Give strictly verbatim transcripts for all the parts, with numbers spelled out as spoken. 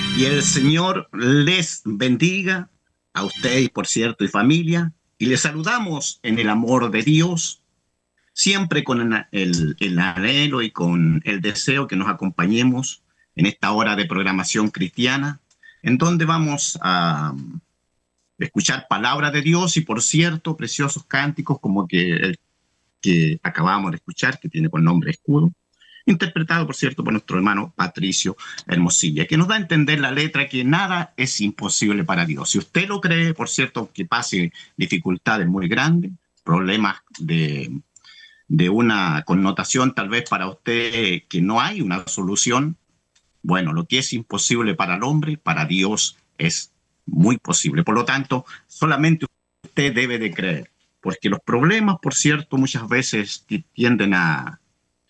Y el Señor les bendiga a ustedes, por cierto, y familia. Y les saludamos en el amor de Dios, siempre con el, el, el anhelo y con el deseo que nos acompañemos en esta hora de programación cristiana, en donde vamos a escuchar palabra de Dios y, por cierto, preciosos cánticos como que el que acabamos de escuchar, que tiene por nombre Escudo, interpretado, por cierto, por nuestro hermano Patricio Hermosilla, que nos da a entender la letra que nada es imposible para Dios. Si usted lo cree, por cierto, que pase dificultades muy grandes, problemas de, de una connotación tal vez para usted que no hay una solución, bueno, lo que es imposible para el hombre, para Dios es muy posible. Por lo tanto, solamente usted debe de creer, porque los problemas, por cierto, muchas veces tienden a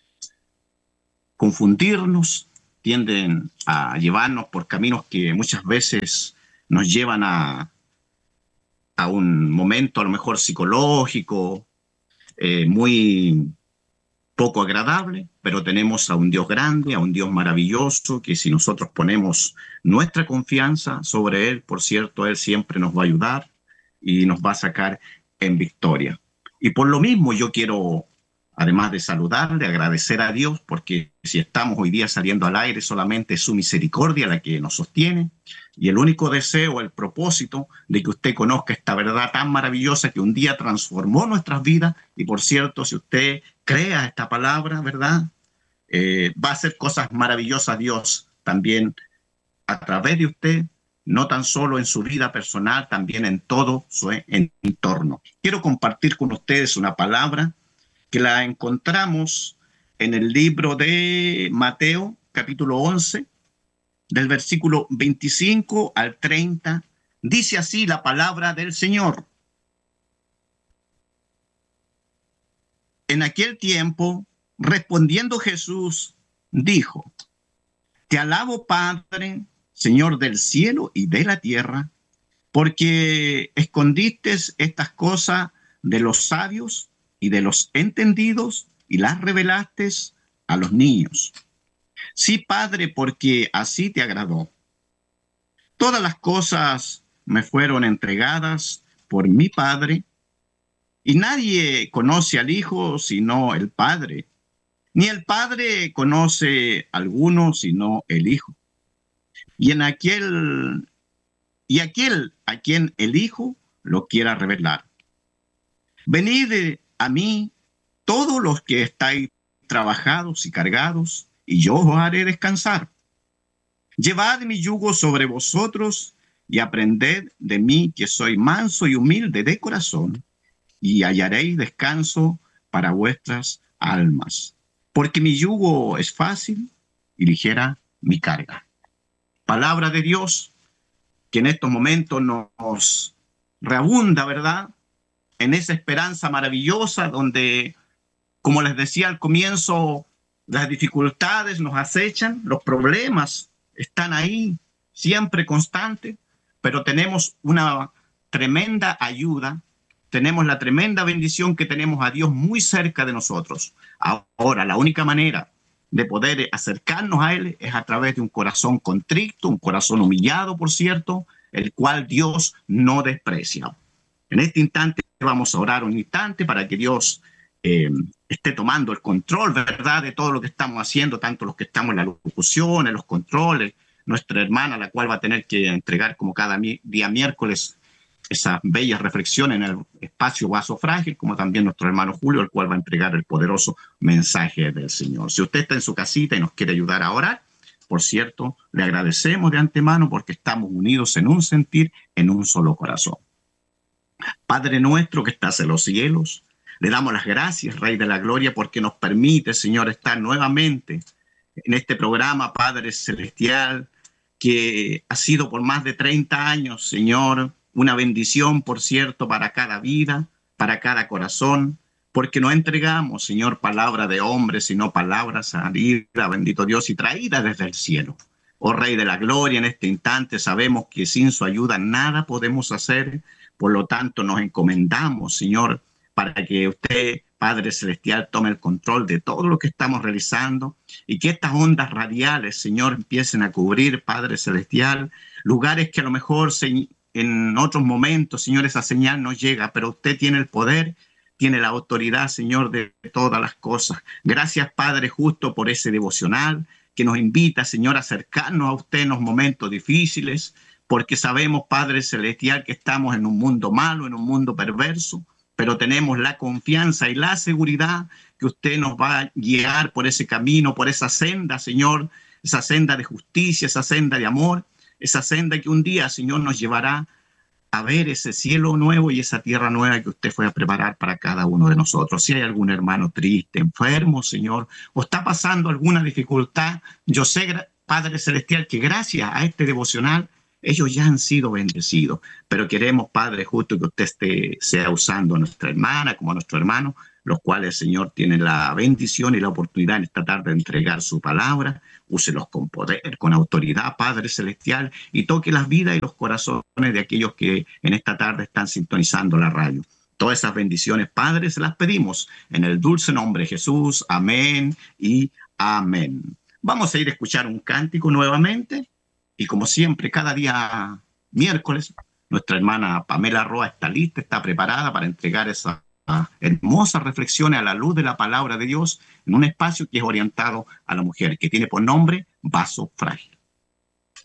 confundirnos, tienden a llevarnos por caminos que muchas veces nos llevan a, a un momento a lo mejor psicológico, eh, muy poco agradable, pero tenemos a un Dios grande, a un Dios maravilloso, que si nosotros ponemos nuestra confianza sobre Él, por cierto, Él siempre nos va a ayudar y nos va a sacar en victoria. Y por lo mismo yo quiero, además de saludarle, agradecer a Dios, porque si estamos hoy día saliendo al aire, solamente es su misericordia la que nos sostiene. Y el único deseo, el propósito de que usted conozca esta verdad tan maravillosa que un día transformó nuestras vidas. Y por cierto, si usted crea esta palabra, ¿verdad? Eh, va a hacer cosas maravillosas Dios también a través de usted, no tan solo en su vida personal, también en todo su entorno. Quiero compartir con ustedes una palabra que la encontramos en el libro de Mateo, capítulo once, del versículo veinticinco al treinta. Dice así la palabra del Señor. En aquel tiempo, respondiendo Jesús, dijo: Te alabo, Padre, Señor del cielo y de la tierra, porque escondiste estas cosas de los sabios y de los entendidos y las revelaste a los niños. Sí, Padre, porque así te agradó. Todas las cosas me fueron entregadas por mi Padre, y nadie conoce al Hijo sino el Padre, ni el Padre conoce a alguno sino el Hijo. Y en aquel y aquel a quien el Hijo lo quiera revelar. Venid a mí todos los que estáis trabajados y cargados, y yo os haré descansar. Llevad mi yugo sobre vosotros y aprended de mí, que soy manso y humilde de corazón, y hallaréis descanso para vuestras almas. Porque mi yugo es fácil y ligera mi carga. Palabra de Dios que en estos momentos nos reabunda, ¿verdad? En esa esperanza maravillosa donde, como les decía al comienzo, las dificultades nos acechan, los problemas están ahí, siempre constantes, pero tenemos una tremenda ayuda, tenemos la tremenda bendición que tenemos a Dios muy cerca de nosotros. Ahora, la única manera de poder acercarnos a Él es a través de un corazón contrito, un corazón humillado, por cierto, el cual Dios no desprecia. En este instante vamos a orar un instante para que Dios eh, esté tomando el control, ¿verdad?, de todo lo que estamos haciendo, tanto los que estamos en la locución, en los controles, nuestra hermana, la cual va a tener que entregar como cada mi día miércoles esas bellas reflexiones en el espacio Vaso Frágil, como también nuestro hermano Julio, el cual va a entregar el poderoso mensaje del Señor. Si usted está en su casita y nos quiere ayudar a orar, por cierto, le agradecemos de antemano porque estamos unidos en un sentir, en un solo corazón. Padre nuestro que estás en los cielos, le damos las gracias, Rey de la Gloria, porque nos permite, Señor, estar nuevamente en este programa, Padre Celestial, que ha sido por más de treinta años, Señor, una bendición, por cierto, para cada vida, para cada corazón, porque no entregamos, Señor, palabra de hombre, sino palabra salida, bendito Dios, y traída desde el cielo. Oh Rey de la Gloria, en este instante sabemos que sin su ayuda nada podemos hacer, por lo tanto nos encomendamos, Señor, para que usted Padre Celestial, tome el control de todo lo que estamos realizando y que estas ondas radiales, Señor, empiecen a cubrir, Padre Celestial, lugares que a lo mejor se, en otros momentos, Señor, esa señal no llega, pero usted tiene el poder, tiene la autoridad, Señor, de todas las cosas. Gracias, Padre justo, por ese devocional que nos invita, Señor, a acercarnos a usted en los momentos difíciles, porque sabemos, Padre Celestial, que estamos en un mundo malo, en un mundo perverso, pero tenemos la confianza y la seguridad que usted nos va a guiar por ese camino, por esa senda, Señor, esa senda de justicia, esa senda de amor, esa senda que un día, Señor, nos llevará a ver ese cielo nuevo y esa tierra nueva que usted fue a preparar para cada uno de nosotros. Si hay algún hermano triste, enfermo, Señor, o está pasando alguna dificultad, yo sé, Padre Celestial, que gracias a este devocional ellos ya han sido bendecidos, pero queremos, Padre justo, que usted esté, sea usando a nuestra hermana como a nuestro hermano, los cuales, Señor, tienen la bendición y la oportunidad en esta tarde de entregar su palabra. Úselos con poder, con autoridad, Padre Celestial, y toque las vidas y los corazones de aquellos que en esta tarde están sintonizando la radio. Todas esas bendiciones, Padre, se las pedimos en el dulce nombre de Jesús. Amén y amén. Vamos a ir a escuchar un cántico nuevamente. Y como siempre, cada día miércoles, nuestra hermana Pamela Roa está lista, está preparada para entregar esas hermosas reflexiones a la luz de la palabra de Dios en un espacio que es orientado a la mujer, que tiene por nombre Vaso Frágil.